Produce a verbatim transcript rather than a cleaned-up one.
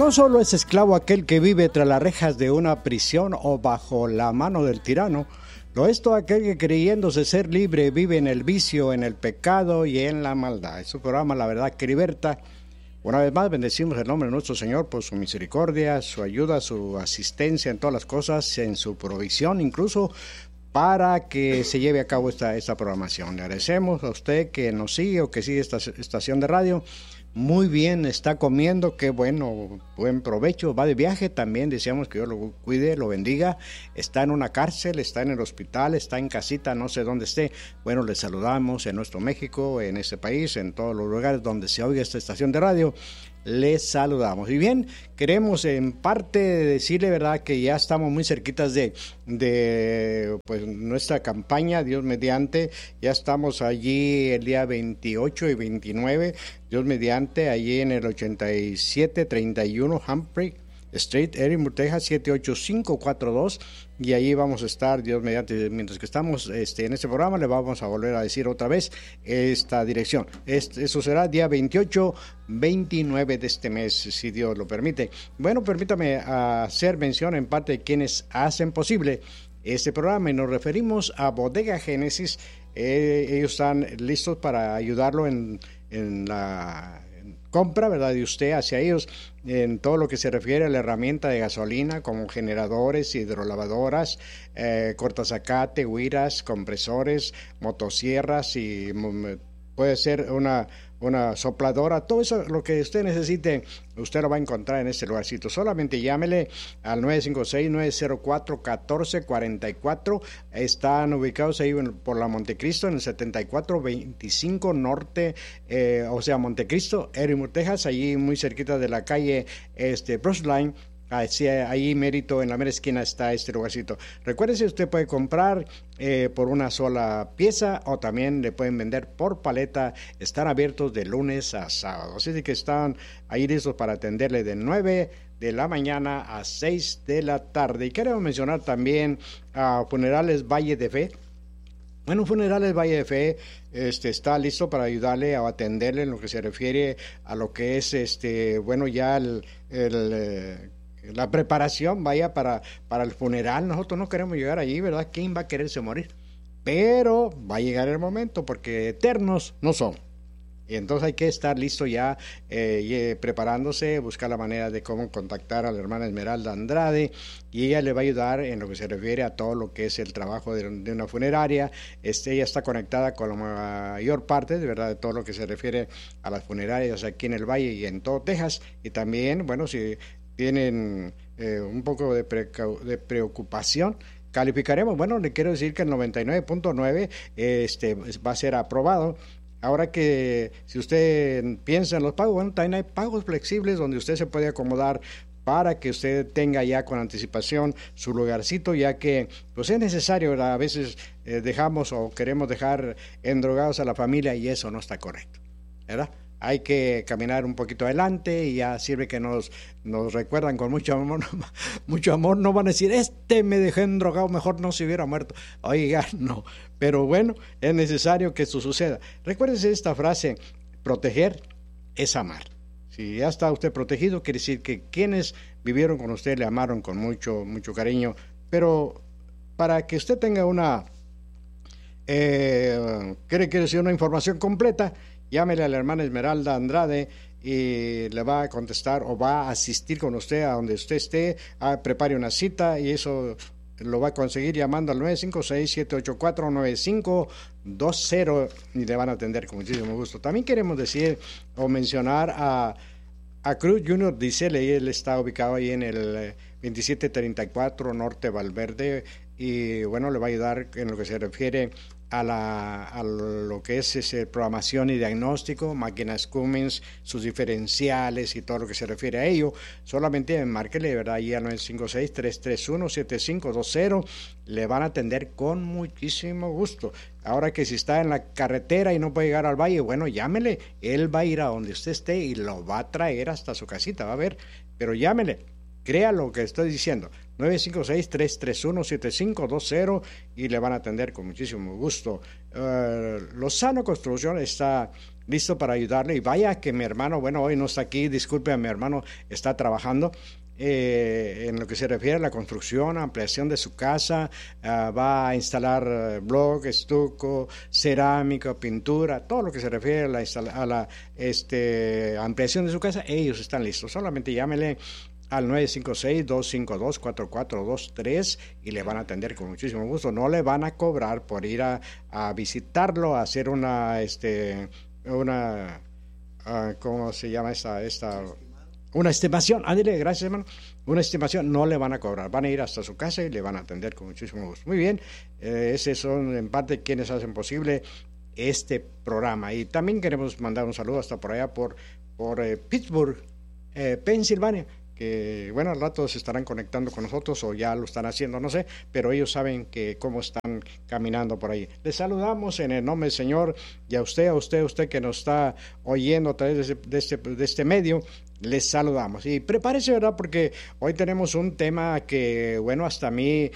No solo es esclavo aquel que vive tras las rejas de una prisión o bajo la mano del tirano, lo es todo aquel que creyéndose ser libre vive en el vicio, en el pecado y en la maldad. Es su programa La Verdad que Liberta. Una vez más bendecimos el nombre de nuestro Señor por su misericordia, su ayuda, su asistencia en todas las cosas, en su provisión, incluso para que se lleve a cabo esta, esta programación. Le agradecemos a usted que nos sigue o que sigue esta estación de radio. Muy bien, está comiendo, qué bueno, buen provecho, va de viaje también, deseamos que Dios lo cuide, lo bendiga, está en una cárcel, está en el hospital, está en casita, no sé dónde esté. Bueno, le saludamos en nuestro México, en este país, en todos los lugares donde se oiga esta estación de radio. Les saludamos. Y bien, queremos en parte decirle, verdad, que ya estamos muy cerquitas de, de pues, nuestra campaña, Dios mediante. Ya estamos allí el día veintiocho y veintinueve, Dios mediante, allí en el ochenta y siete treinta y uno Humphrey Street, Edinburgh, Texas, siete ocho cinco cuatro dos, y ahí vamos a estar, Dios mediante. Mientras que estamos este, en este programa, le vamos a volver a decir otra vez esta dirección. Este, eso será día veintiocho, veintinueve de este mes, si Dios lo permite. Bueno, permítame hacer mención en parte de quienes hacen posible este programa, y nos referimos a Bodega Génesis. Eh, ellos están listos para ayudarlo en, en la compra, ¿verdad?, de usted hacia ellos en todo lo que se refiere a la herramienta de gasolina, como generadores, hidrolavadoras, eh, cortazacate, huiras, compresores, motosierras, y mm, puede ser una, una sopladora. Todo eso, lo que usted necesite, usted lo va a encontrar en este lugarcito. Solamente llámele al nueve cinco seis, nueve cero cuatro, uno cuatro cuatro cuatro. Están ubicados ahí en, por la Montecristo, en el setenta y cuatro veinticinco Norte, eh, o sea, Montecristo, Edinburgh, Texas, allí muy cerquita de la calle este, Brush Line. Así, ahí mérito, en la mera esquina está este lugarcito. Recuérdese, usted puede comprar eh, por una sola pieza, o también le pueden vender por paleta. Están abiertos de lunes a sábado, así que están ahí listos para atenderle de nueve de la mañana a seis de la tarde. Y queremos mencionar también a Funerales Valle de Fe. Bueno, Funerales Valle de Fe este, está listo para ayudarle a atenderle en lo que se refiere a lo que es, este, bueno, ya el... el eh, la preparación, vaya, para, para el funeral. Nosotros no queremos llegar allí, ¿verdad? ¿Quién va a quererse morir? Pero va a llegar el momento, porque eternos no son. Y entonces hay que estar listo ya, eh, preparándose, buscar la manera de cómo contactar a la hermana Esmeralda Andrade, y ella le va a ayudar en lo que se refiere a todo lo que es el trabajo de, de una funeraria. Este, ella está conectada con la mayor parte, de verdad, de todo lo que se refiere a las funerarias aquí en el Valle y en todo Texas. Y también, bueno, si tienen eh, un poco de, de preocupación, calificaremos. Bueno, le quiero decir que el noventa y nueve punto nueve este, va a ser aprobado. Ahora que si usted piensa en los pagos, bueno, también hay pagos flexibles donde usted se puede acomodar para que usted tenga ya con anticipación su lugarcito, ya que pues es necesario, ¿verdad? A veces eh, dejamos o queremos dejar endrogados a la familia, y eso no está correcto, ¿verdad? Hay que caminar un poquito adelante, y ya sirve que nos, nos recuerdan con mucho amor, mucho amor, no van a decir, este me dejó endrogado, mejor no se hubiera muerto. Oiga, no, pero bueno, es necesario que esto suceda. Recuérdese esta frase: proteger es amar. Si ya está usted protegido, quiere decir que quienes vivieron con usted le amaron con mucho, mucho cariño. Pero para que usted tenga una, eh, quiere, quiere decir una información completa, llámele a la hermana Esmeralda Andrade y le va a contestar o va a asistir con usted a donde usted esté. A, prepare una cita, y eso lo va a conseguir llamando al nueve cinco seis, siete ocho cuatro, nueve cinco dos cero, y le van a atender con muchísimo gusto. También queremos decir o mencionar a, a Cruz Junior Diesel. Él está ubicado ahí en el veintisiete treinta y cuatro Norte Valverde, y bueno, le va a ayudar en lo que se refiere a, la, a lo que es ese programación y diagnóstico, máquinas Cummins, sus diferenciales y todo lo que se refiere a ello. Solamente márquele, ¿verdad?, ahí al nueve cinco seis, tres tres uno, siete cinco dos cero. Le van a atender con muchísimo gusto. Ahora que si está en la carretera y no puede llegar al valle, bueno, llámele, él va a ir a donde usted esté y lo va a traer hasta su casita, va a ver, pero llámele. Crea lo que estoy diciendo. nueve cinco seis, tres tres uno, siete cinco dos cero y le van a atender con muchísimo gusto. Uh, Lozano Construcción está listo para ayudarle, y vaya que mi hermano, bueno, hoy no está aquí, disculpe, a mi hermano está trabajando eh, en lo que se refiere a la construcción, ampliación de su casa, uh, va a instalar uh, bloc, estuco, cerámica, pintura, todo lo que se refiere a la, a la este, ampliación de su casa. Ellos están listos, solamente llámele al nueve cinco seis, dos cinco dos, cuatro cuatro dos tres y le van a atender con muchísimo gusto. No le van a cobrar por ir a, a visitarlo, a hacer una, este, una, uh, ¿cómo se llama esta, esta? Una estimación. Ah, dile, gracias, hermano. Una estimación no le van a cobrar, van a ir hasta su casa y le van a atender con muchísimo gusto. Muy bien, eh, esos son en parte quienes hacen posible este programa. Y también queremos mandar un saludo hasta por allá, por, por eh, Pittsburgh, eh, Pensilvania, que bueno, al rato se estarán conectando con nosotros o ya lo están haciendo, no sé, pero ellos saben que cómo están caminando por ahí. Les saludamos en el nombre del Señor, y a usted, a usted, a usted que nos está oyendo a través de este, de este, de este medio, les saludamos. Y prepárese, ¿verdad? Porque hoy tenemos un tema que, bueno, hasta a mí